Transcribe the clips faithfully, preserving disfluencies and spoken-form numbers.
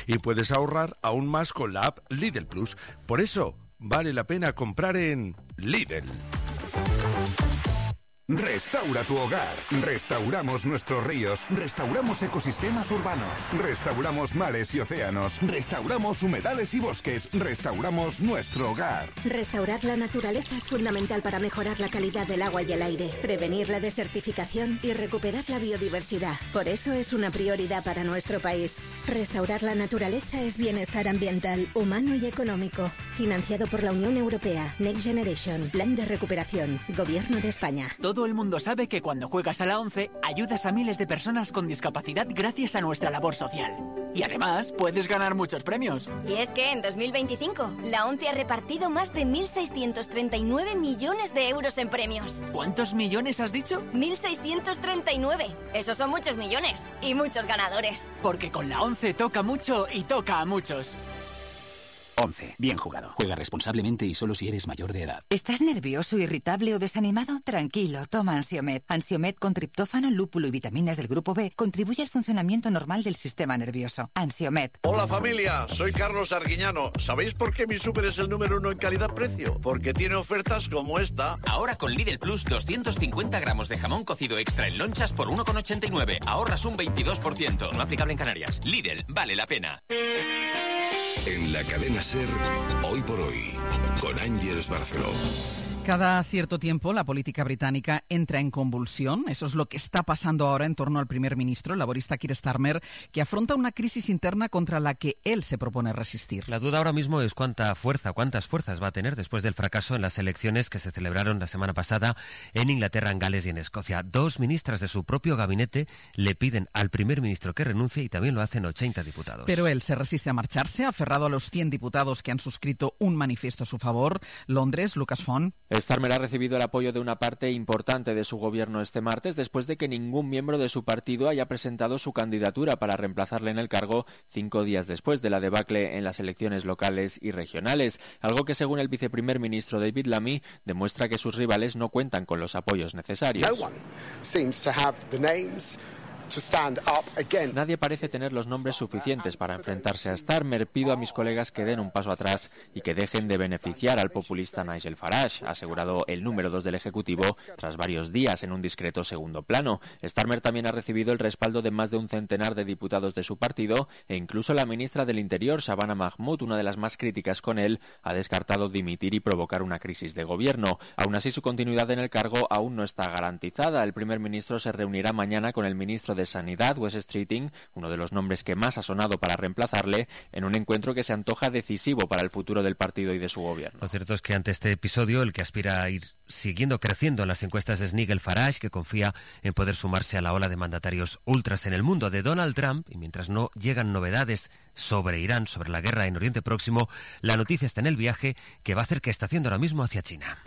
y puedes ahorrar aún más con la app Lidl Plus. Por eso, vale la pena comprar en Lidl. Restaura tu hogar. Restauramos nuestros ríos. Restauramos ecosistemas urbanos. Restauramos mares y océanos. Restauramos humedales y bosques. Restauramos nuestro hogar. Restaurar la naturaleza es fundamental para mejorar la calidad del agua y el aire, prevenir la desertificación y recuperar la biodiversidad. Por eso es una prioridad para nuestro país. Restaurar la naturaleza es bienestar ambiental, humano y económico. Financiado por la Unión Europea. Next Generation. Plan de recuperación. Gobierno de España. Todo el mundo sabe que cuando juegas a la ONCE ayudas a miles de personas con discapacidad gracias a nuestra labor social. Y además puedes ganar muchos premios. Y es que en dos mil veinticinco la ONCE ha repartido más de mil seiscientos treinta y nueve millones de euros en premios. ¿Cuántos millones has dicho? mil seiscientos treinta y nueve. Esos son muchos millones y muchos ganadores. Porque con la ONCE toca mucho y toca a muchos. once. Bien jugado. Juega responsablemente y solo si eres mayor de edad. ¿Estás nervioso, irritable o desanimado? Tranquilo, toma Ansiomet. Ansiomet con triptófano, lúpulo y vitaminas del grupo B contribuye al funcionamiento normal del sistema nervioso. Ansiomet. Hola familia, soy Carlos Arguiñano. ¿Sabéis por qué mi súper es el número uno en calidad-precio? Porque tiene ofertas como esta. Ahora con Lidl Plus, doscientos cincuenta gramos de jamón cocido extra en lonchas por uno con ochenta y nueve. Ahorras un veintidós por ciento. No aplicable en Canarias. Lidl, vale la pena. En la cadena SER, hoy por hoy, con Ángeles Barceló. Cada cierto tiempo la política británica entra en convulsión. Eso es lo que está pasando ahora en torno al primer ministro, el laborista Keir Starmer, que afronta una crisis interna contra la que él se propone resistir. La duda ahora mismo es cuánta fuerza, cuántas fuerzas va a tener después del fracaso en las elecciones que se celebraron la semana pasada en Inglaterra, en Gales y en Escocia. Dos ministras de su propio gabinete le piden al primer ministro que renuncie y también lo hacen ochenta diputados. Pero él se resiste a marcharse, aferrado a los cien diputados que han suscrito un manifiesto a su favor. Londres, Lucas Font. Starmer ha recibido el apoyo de una parte importante de su gobierno este martes después de que ningún miembro de su partido haya presentado su candidatura para reemplazarle en el cargo cinco días después de la debacle en las elecciones locales y regionales, algo que según el viceprimer ministro David Lammy demuestra que sus rivales no cuentan con los apoyos necesarios. No one seems to have the names to stand up against. Nadie parece tener los nombres suficientes para enfrentarse a Starmer. Pido a mis colegas que den un paso atrás y que dejen de beneficiar al populista Nigel Farage, ha asegurado el número dos del Ejecutivo tras varios días en un discreto segundo plano. Starmer también ha recibido el respaldo de más de un centenar de diputados de su partido e incluso la ministra del Interior, Shabana Mahmood, una de las más críticas con él, ha descartado dimitir y provocar una crisis de gobierno. Aún así, su continuidad en el cargo aún no está garantizada. El primer ministro se reunirá mañana con el ministro de Sanidad, Wes Streeting, uno de los nombres que más ha sonado para reemplazarle, en un encuentro que se antoja decisivo para el futuro del partido y de su gobierno. Lo cierto es que ante este episodio, el que aspira a ir siguiendo creciendo en las encuestas es Nigel Farage, que confía en poder sumarse a la ola de mandatarios ultras en el mundo de Donald Trump, y mientras no llegan novedades sobre Irán, sobre la guerra en Oriente Próximo, la noticia está en el viaje que va a hacer que está haciendo ahora mismo hacia China.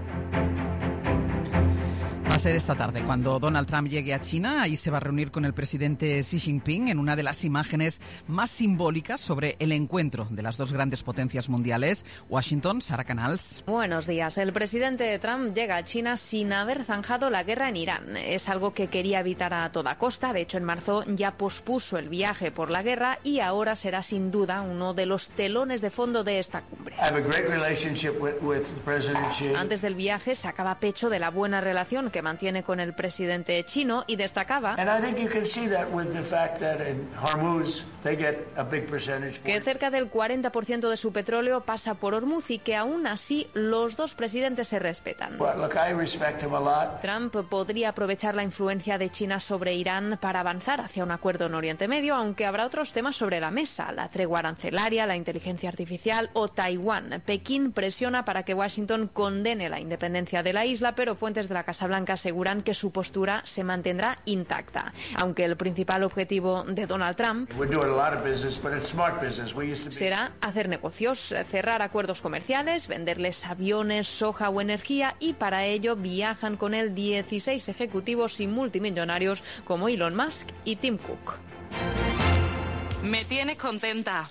Va a ser esta tarde cuando Donald Trump llegue a China. Ahí se va a reunir con el presidente Xi Jinping en una de las imágenes más simbólicas sobre el encuentro de las dos grandes potencias mundiales. Washington, Sara Canals. Buenos días. El presidente Trump llega a China sin haber zanjado la guerra en Irán. Es algo que quería evitar a toda costa. De hecho, en marzo ya pospuso el viaje por la guerra y ahora será sin duda uno de los telones de fondo de esta cumbre. Antes del viaje sacaba pecho de la buena relación que mantiene con el presidente chino y destacaba que cerca del cuarenta por ciento de su petróleo pasa por Hormuz y que aún así los dos presidentes se respetan. Trump podría aprovechar la influencia de China sobre Irán para avanzar hacia un acuerdo en Oriente Medio, aunque habrá otros temas sobre la mesa: la tregua arancelaria, la inteligencia artificial o Taiwán. Pekín presiona para que Washington condene la independencia de la isla, pero fuentes de la Casa Blanca aseguran que su postura se mantendrá intacta. Aunque el principal objetivo de Donald Trump será hacer negocios, cerrar acuerdos comerciales, venderles aviones, soja o energía, y para ello viajan con él dieciséis ejecutivos y multimillonarios como Elon Musk y Tim Cook. Me tienes contenta.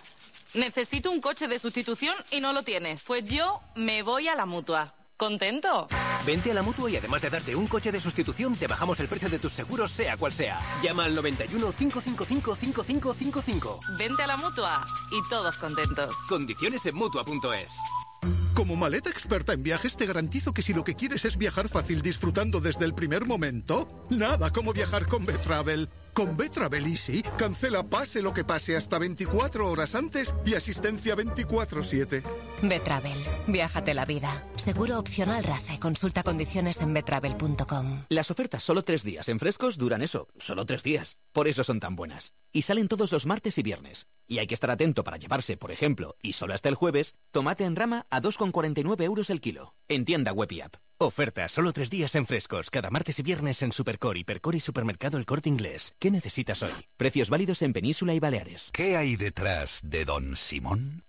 Necesito un coche de sustitución y no lo tienes. Pues yo me voy a la Mutua. ¿Contento? Vente a la Mutua y además de darte un coche de sustitución, te bajamos el precio de tus seguros, sea cual sea. Llama al noventa y uno, cinco cinco cinco, cinco cinco cinco cinco. Vente a la Mutua y todos contentos. Condiciones en Mutua punto es. Como maleta experta en viajes, te garantizo que si lo que quieres es viajar fácil disfrutando desde el primer momento, nada como viajar con B-Travel. Con B-Travel Easy, cancela pase lo que pase hasta veinticuatro horas antes y asistencia veinticuatro siete. B-Travel. Viájate la vida. Seguro opcional RACE. Consulta condiciones en betravel punto com. Las ofertas solo tres días en Frescos duran eso, solo tres días. Por eso son tan buenas. Y salen todos los martes y viernes. Y hay que estar atento para llevarse, por ejemplo, y solo hasta el jueves, tomate en rama a dos con cuarenta y nueve euros el kilo. En tienda web y app. Oferta solo tres días en Frescos, cada martes y viernes en Supercore, Hipercore y Supermercado El Corte Inglés. ¿Qué necesitas hoy? Precios válidos en Península y Baleares. ¿Qué hay detrás de Don Simón?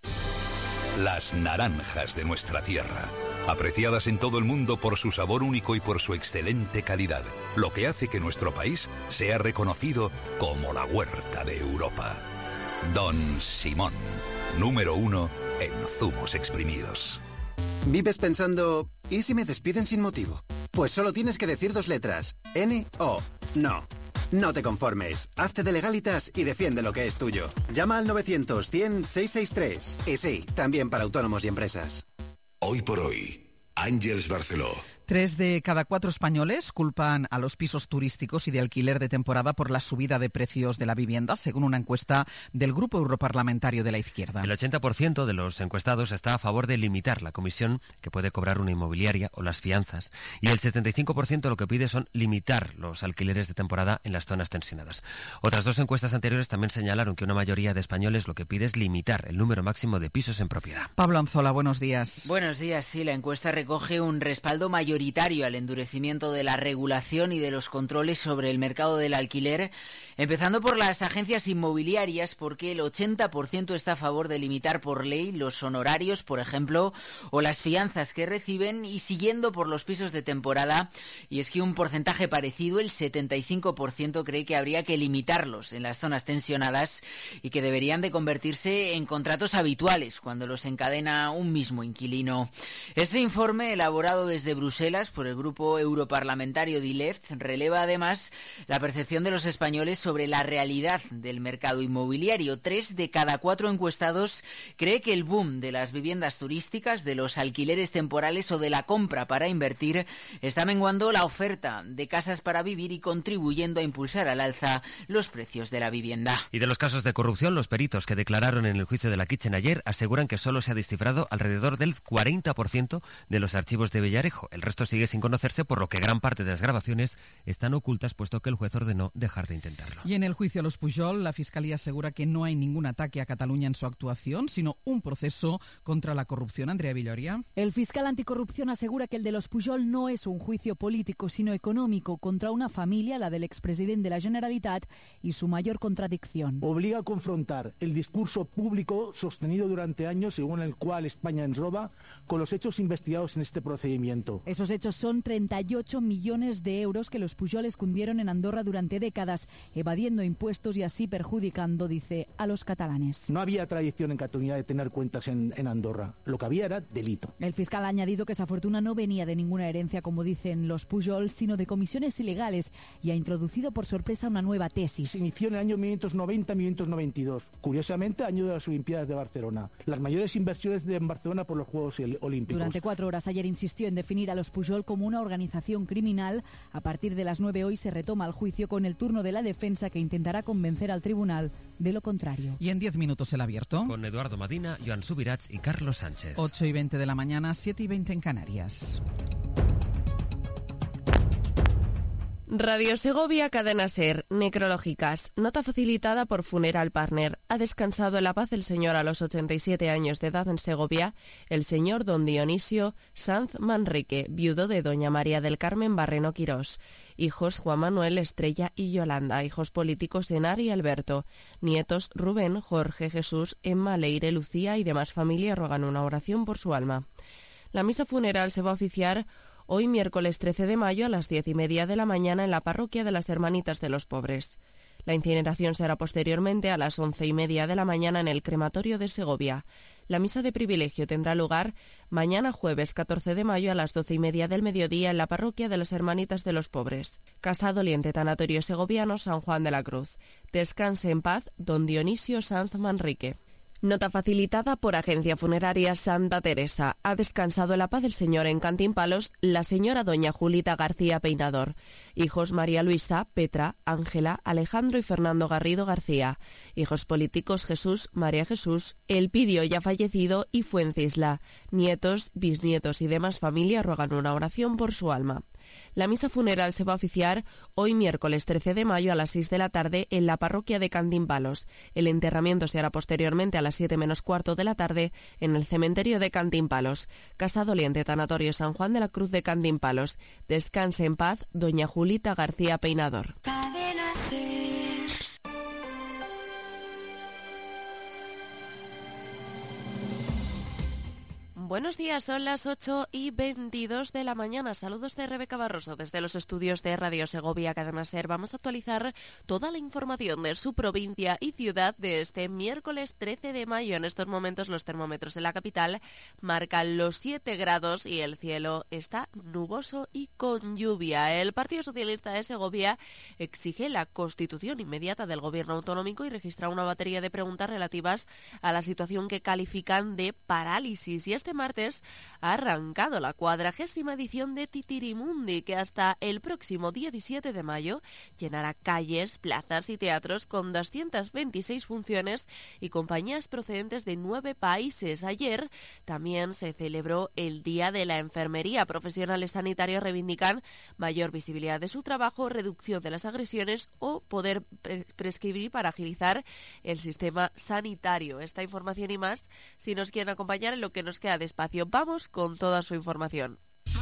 Las naranjas de nuestra tierra. Apreciadas en todo el mundo por su sabor único y por su excelente calidad, lo que hace que nuestro país sea reconocido como la huerta de Europa. Don Simón, número uno en zumos exprimidos. ¿Vives pensando, ¿y si me despiden sin motivo? Pues solo tienes que decir dos letras, N O, no. No te conformes, hazte de Legalitas y defiende lo que es tuyo. Llama al novecientos, cien, seiscientos sesenta y tres. Y sí, también para autónomos y empresas. Hoy por hoy, Àngels Barceló. Tres de cada cuatro españoles culpan a los pisos turísticos y de alquiler de temporada por la subida de precios de la vivienda, según una encuesta del Grupo Europarlamentario de la Izquierda. El ochenta por ciento de los encuestados está a favor de limitar la comisión que puede cobrar una inmobiliaria o las fianzas. Y el setenta y cinco por ciento lo que pide son limitar los alquileres de temporada en las zonas tensionadas. Otras dos encuestas anteriores también señalaron que una mayoría de españoles lo que pide es limitar el número máximo de pisos en propiedad. Pablo Anzola, buenos días. Buenos días, sí, la encuesta recoge un respaldo mayoritario al endurecimiento de la regulación y de los controles sobre el mercado del alquiler, empezando por las agencias inmobiliarias, porque el ochenta por ciento está a favor de limitar por ley los honorarios, por ejemplo, o las fianzas que reciben, y siguiendo por los pisos de temporada, y es que un porcentaje parecido, el setenta y cinco por ciento, cree que habría que limitarlos en las zonas tensionadas y que deberían de convertirse en contratos habituales cuando los encadena un mismo inquilino. Este informe, elaborado desde Bruselas por el grupo europarlamentario D I L E F, releva además la percepción de los españoles sobre la realidad del mercado inmobiliario. Tres de cada cuatro encuestados cree que el boom de las viviendas turísticas, de los alquileres temporales o de la compra para invertir está menguando la oferta de casas para vivir y contribuyendo a impulsar al alza los precios de la vivienda. Y de los casos de corrupción, los peritos que declararon en el juicio de la Kitchen ayer aseguran que solo se ha descifrado alrededor del cuarenta por ciento de los archivos de Villarejo. El resto sigue sin conocerse, por lo que gran parte de las grabaciones están ocultas, puesto que el juez ordenó dejar de intentarlo. Y en el juicio a los Pujol, la Fiscalía asegura que no hay ningún ataque a Cataluña en su actuación, sino un proceso contra la corrupción. Andrea Villoria. El fiscal anticorrupción asegura que el de los Pujol no es un juicio político, sino económico, contra una familia, la del expresidente de la Generalitat, y su mayor contradicción. Obliga a confrontar el discurso público sostenido durante años, según el cual España ens roba, con los hechos investigados en este procedimiento. Esos hechos son treinta y ocho millones de euros que los Pujol escondieron en Andorra durante décadas, evadiendo impuestos y así perjudicando, dice, a los catalanes. No había tradición en Cataluña de tener cuentas en, en Andorra. Lo que había era delito. El fiscal ha añadido que esa fortuna no venía de ninguna herencia, como dicen los Pujol, sino de comisiones ilegales, y ha introducido por sorpresa una nueva tesis. Se inició en el año mil novecientos noventa a mil novecientos noventa y dos, curiosamente año de las Olimpiadas de Barcelona. Las mayores inversiones de en Barcelona por los Juegos Olímpicos. Durante cuatro horas ayer insistió en definir a los Pujol como una organización criminal. A partir de las nueve hoy se retoma el juicio con el turno de la defensa, que intentará convencer al tribunal de lo contrario. Y en diez minutos el abierto. Con Eduardo Madina, Joan Subirats y Carlos Sánchez. ocho y veinte de la mañana, siete y veinte en Canarias. Radio Segovia, Cadena SER, necrológicas. Nota facilitada por Funeral Partner. Ha descansado en la paz el señor a los ochenta y siete años de edad en Segovia, el señor don Dionisio Sanz Manrique, viudo de doña María del Carmen Barreno Quirós. Hijos Juan Manuel, Estrella y Yolanda. Hijos políticos Enar y Alberto. Nietos Rubén, Jorge, Jesús, Emma, Leire, Lucía y demás familia rogan una oración por su alma. La misa funeral se va a oficiar hoy miércoles trece de mayo a las diez y media de la mañana en la parroquia de las Hermanitas de los Pobres. La incineración será posteriormente a las once y media de la mañana en el crematorio de Segovia. La misa de privilegio tendrá lugar mañana jueves catorce de mayo a las doce y media del mediodía en la parroquia de las Hermanitas de los Pobres. Casa Doliente, Tanatorio Segoviano, San Juan de la Cruz. Descanse en paz, don Dionisio Sanz Manrique. Nota facilitada por Agencia Funeraria Santa Teresa. Ha descansado en la paz del Señor en Cantimpalos la señora doña Julita García Peinador. Hijos María Luisa, Petra, Ángela, Alejandro y Fernando Garrido García. Hijos políticos Jesús, María Jesús, Elpidio ya fallecido y Fuencisla. Nietos, bisnietos y demás familia ruegan una oración por su alma. La misa funeral se va a oficiar hoy miércoles trece de mayo a las seis de la tarde en la parroquia de Cantimpalos. El enterramiento se hará posteriormente a las siete menos cuarto de la tarde en el cementerio de Cantimpalos. Casa Doliente, Tanatorio San Juan de la Cruz de Cantimpalos. Descanse en paz, doña Julita García Peinador. Buenos días, son las ocho y veintidós de la mañana. Saludos de Rebeca Barroso desde los estudios de Radio Segovia Cadena Ser. Vamos a actualizar toda la información de su provincia y ciudad de este miércoles trece de mayo. En estos momentos los termómetros en la capital marcan los siete grados y el cielo está nuboso y con lluvia. El Partido Socialista de Segovia exige la constitución inmediata del gobierno autonómico y registra una batería de preguntas relativas a la situación que califican de parálisis. Y este martes ha arrancado la cuadragésima edición de Titirimundi, que hasta el próximo diecisiete de mayo llenará calles, plazas y teatros con doscientas veintiséis funciones y compañías procedentes de nueve países. Ayer también se celebró el Día de la Enfermería. Profesionales sanitarios reivindican mayor visibilidad de su trabajo, reducción de las agresiones o poder pre- prescribir para agilizar el sistema sanitario. Esta información y más, si nos quieren acompañar en lo que nos queda de espacio, vamos con toda su información.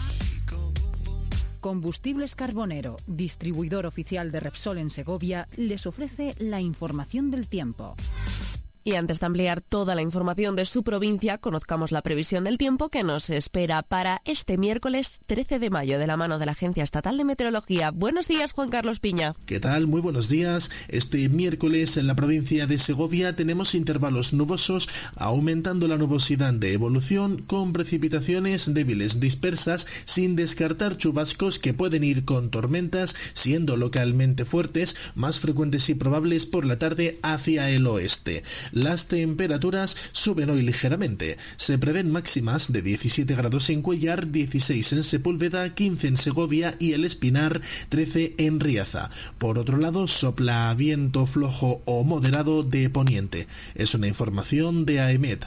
Combustibles Carbonero, distribuidor oficial de Repsol en Segovia, les ofrece la información del tiempo. Y antes de ampliar toda la información de su provincia, conozcamos la previsión del tiempo que nos espera para este miércoles trece de mayo de la mano de la Agencia Estatal de Meteorología. Buenos días, Juan Carlos Piña. ¿Qué tal? Muy buenos días. Este miércoles en la provincia de Segovia tenemos intervalos nubosos, aumentando la nubosidad de evolución con precipitaciones débiles dispersas, sin descartar chubascos que pueden ir con tormentas, siendo localmente fuertes, más frecuentes y probables por la tarde hacia el oeste. Las temperaturas suben hoy ligeramente. Se prevén máximas de diecisiete grados en Cuellar, dieciséis en Sepúlveda, quince en Segovia y El Espinar, trece en Riaza. Por otro lado, sopla viento flojo o moderado de poniente. Es una información de AEMET.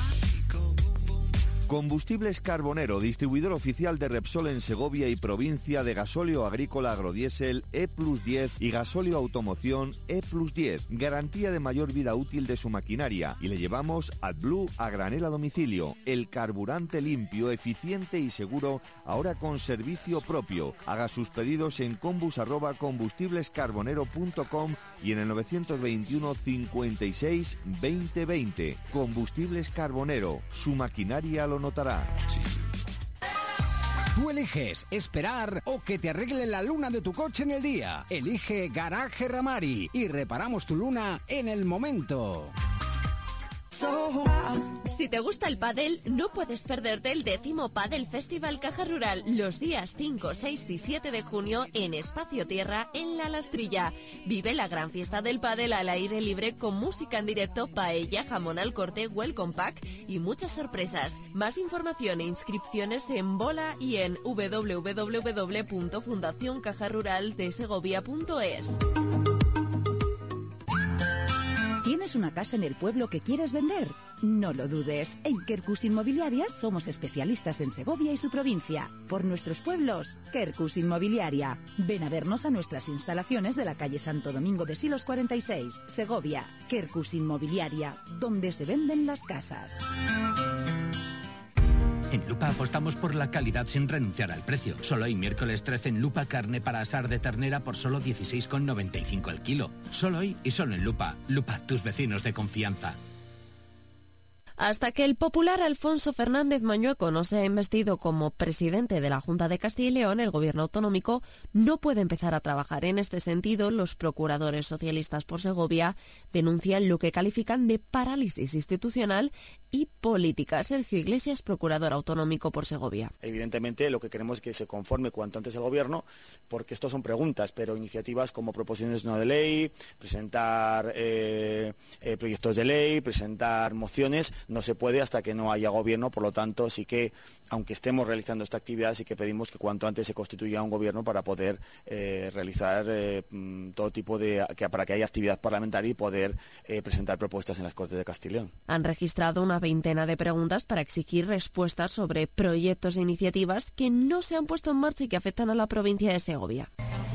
Combustibles Carbonero, distribuidor oficial de Repsol en Segovia y provincia de gasóleo agrícola agrodiesel E plus diez y gasóleo automoción E plus diez. Garantía de mayor vida útil de su maquinaria y le llevamos AdBlue a granel a domicilio. El carburante limpio, eficiente y seguro, ahora con servicio propio. Haga sus pedidos en combus arroba combustiblescarbonero punto com y en el novecientos veintiuno cincuenta y seis veinte veinte. Combustibles Carbonero, su maquinaria lo notará. Tú eliges esperar o que te arreglen la luna de tu coche en el día. Elige Garaje Ramari y reparamos tu luna en el momento. Si te gusta el pádel, no puedes perderte el décimo Pádel Festival Caja Rural los días cinco, seis y siete de junio en Espacio Tierra en La Lastrilla. Vive la gran fiesta del pádel al aire libre con música en directo, paella, jamón al corte, welcome pack y muchas sorpresas. Más información e inscripciones en Bola y en doble u doble u doble u punto fundación caja rural de segovia punto es. ¿Tienes una casa en el pueblo que quieres vender? No lo dudes. En Quercus Inmobiliaria somos especialistas en Segovia y su provincia. Por nuestros pueblos, Quercus Inmobiliaria. Ven a vernos a nuestras instalaciones de la calle Santo Domingo de Silos cuarenta y seis, Segovia. Quercus Inmobiliaria, donde se venden las casas. En Lupa apostamos por la calidad sin renunciar al precio. Solo hoy, miércoles trece, en Lupa, carne para asar de ternera por solo dieciséis con noventa y cinco el kilo. Solo hoy y solo en Lupa. Lupa, tus vecinos de confianza. Hasta que el popular Alfonso Fernández Mañueco no sea investido como presidente de la Junta de Castilla y León, el gobierno autonómico no puede empezar a trabajar. En este sentido, los procuradores socialistas por Segovia denuncian lo que califican de parálisis institucional y política. Sergio Iglesias, procurador autonómico por Segovia. Evidentemente, lo que queremos es que se conforme cuanto antes el Gobierno, porque esto son preguntas, pero iniciativas como proposiciones no de ley, presentar eh, eh, proyectos de ley, presentar mociones, no se puede hasta que no haya Gobierno. Por lo tanto, sí que, aunque estemos realizando esta actividad, sí que pedimos que cuanto antes se constituya un Gobierno para poder eh, realizar eh, todo tipo de, que, para que haya actividad parlamentaria y poder eh, presentar propuestas en las Cortes de Castilla y León. Han registrado una veintena de preguntas para exigir respuestas sobre proyectos e iniciativas que no se han puesto en marcha y que afectan a la provincia de Segovia.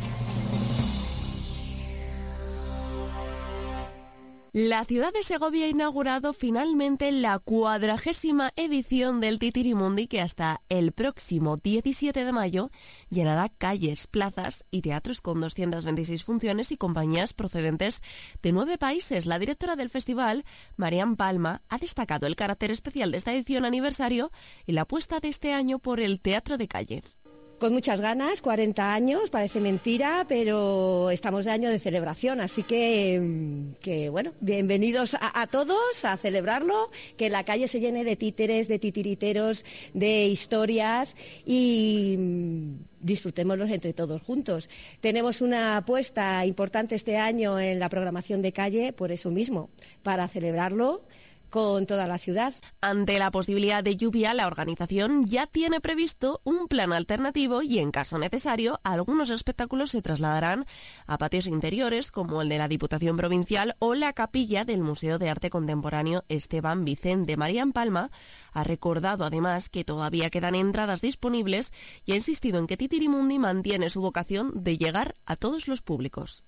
La ciudad de Segovia ha inaugurado finalmente la cuadragésima edición del Titirimundi, que hasta el próximo diecisiete de mayo llenará calles, plazas y teatros con doscientas veintiséis funciones y compañías procedentes de nueve países. La directora del festival, Marian Palma, ha destacado el carácter especial de esta edición aniversario y la apuesta de este año por el teatro de calle. Con muchas ganas, cuarenta años, parece mentira, pero estamos de año de celebración, así que, que bueno, bienvenidos a, a todos a celebrarlo, que la calle se llene de títeres, de titiriteros, de historias y disfrutémoslos entre todos juntos. Tenemos una apuesta importante este año en la programación de calle, por eso mismo, para celebrarlo con toda la ciudad. Ante la posibilidad de lluvia, la organización ya tiene previsto un plan alternativo y, en caso necesario, algunos espectáculos se trasladarán a patios interiores, como el de la Diputación Provincial o la capilla del Museo de Arte Contemporáneo Esteban Vicente. Marian Palma ha recordado además que todavía quedan entradas disponibles y ha insistido en que Titirimundi mantiene su vocación de llegar a todos los públicos.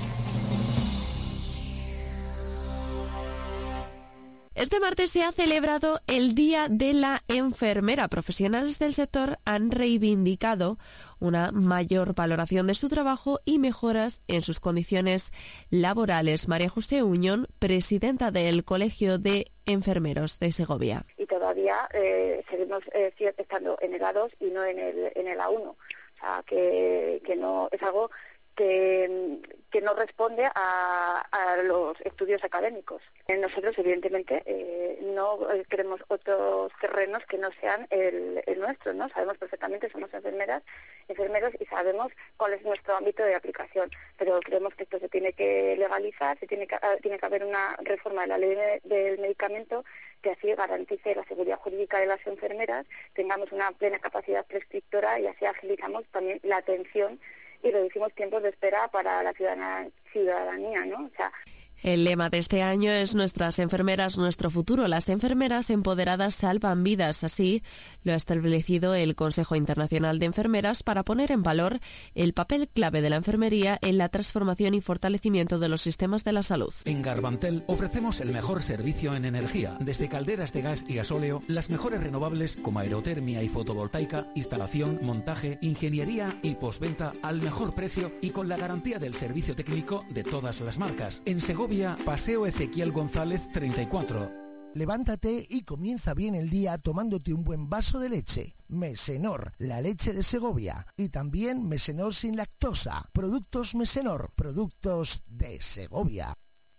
Este martes se ha celebrado el Día de la Enfermera. Profesionales del sector han reivindicado una mayor valoración de su trabajo y mejoras en sus condiciones laborales. María José Uñón, presidenta del Colegio de Enfermeros de Segovia. Y todavía eh, seguimos eh, estando en el A dos y no en el, en el A uno. O sea, que, que no es algo que, que no responde a, a los estudios académicos. Nosotros, evidentemente, eh, no queremos otros terrenos que no sean el, el nuestro, ¿no? Sabemos perfectamente, somos enfermeras, enfermeros y sabemos cuál es nuestro ámbito de aplicación, pero creemos que esto se tiene que legalizar, se tiene que, tiene que haber una reforma de la ley de, del medicamento que así garantice la seguridad jurídica de las enfermeras, tengamos una plena capacidad prescriptora y así agilizamos también la atención y reducimos tiempos de espera para la ciudadanía, ciudadanía, ¿no? O sea, el lema de este año es Nuestras enfermeras, nuestro futuro. Las enfermeras empoderadas salvan vidas. Así lo ha establecido el Consejo Internacional de Enfermeras para poner en valor el papel clave de la enfermería en la transformación y fortalecimiento de los sistemas de la salud. En Garbantel ofrecemos el mejor servicio en energía, desde calderas de gas y gasóleo, las mejores renovables como aerotermia y fotovoltaica, instalación, montaje, ingeniería y postventa al mejor precio y con la garantía del servicio técnico de todas las marcas. En Segovia, Paseo Ezequiel González treinta y cuatro. Levántate y comienza bien el día tomándote un buen vaso de leche. Mesenor, la leche de Segovia. Y también Mesenor sin lactosa. Productos Mesenor, productos de Segovia.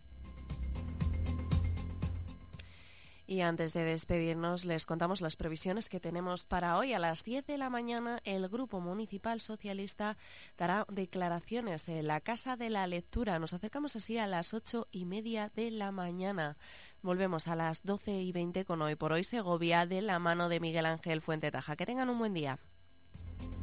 Y antes de despedirnos, les contamos las previsiones que tenemos para hoy. A las diez de la mañana, el Grupo Municipal Socialista dará declaraciones en la Casa de la Lectura. Nos acercamos así a las ocho y media de la mañana. Volvemos a las doce y veinte con Hoy por Hoy Segovia, de la mano de Miguel Ángel Fuentetaja. Que tengan un buen día.